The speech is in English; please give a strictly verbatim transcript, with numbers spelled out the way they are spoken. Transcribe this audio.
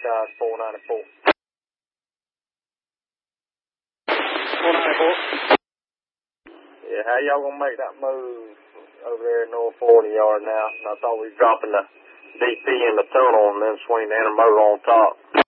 Skies four ninety-four. four ninety-four. Yeah, how y'all gonna make that move over there in North forty yard now? And I thought we was dropping the D P in the tunnel and then swing the intermodal on top.